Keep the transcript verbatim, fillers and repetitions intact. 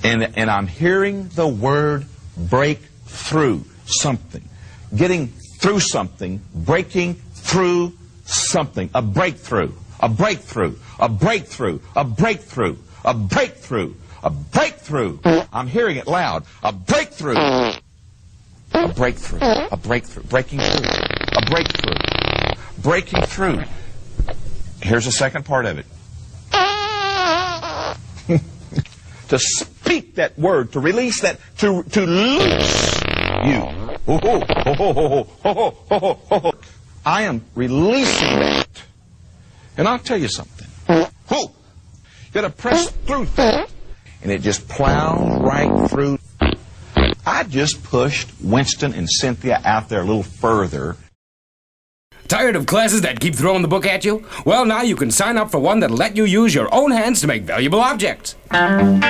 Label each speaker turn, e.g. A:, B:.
A: And, and I'm hearing the word break through something. Getting through something, breaking through something. A breakthrough, a breakthrough, a breakthrough, a breakthrough, a breakthrough, a breakthrough. I'm hearing it loud. A breakthrough. A breakthrough, a breakthrough, breaking through, a breakthrough, breaking through. Here's the second part of it. To speak that word, to release that, to, to loose you. Oh, oh, oh, oh, oh, oh, oh, oh. I am releasing that. And I'll tell you something. Oh, you gotta press through that. And it just plows right through. I just pushed Winston and Cynthia out there a little further.
B: Tired of classes that keep throwing the book at you? Well, now you can sign up for one that'll let you use your own hands to make valuable objects.